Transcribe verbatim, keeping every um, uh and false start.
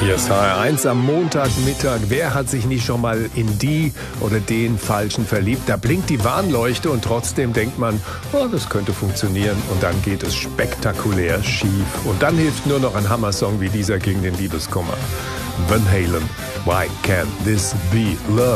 Hier ist H R eins am Montagmittag. Wer hat sich nicht schon mal in die oder den Falschen verliebt? Da blinkt die Warnleuchte und trotzdem denkt man, oh, das könnte funktionieren. Und dann geht es spektakulär schief. Und dann hilft nur noch ein Hammersong wie dieser gegen den Liebeskummer. Van Halen, Why Can't This Be Love?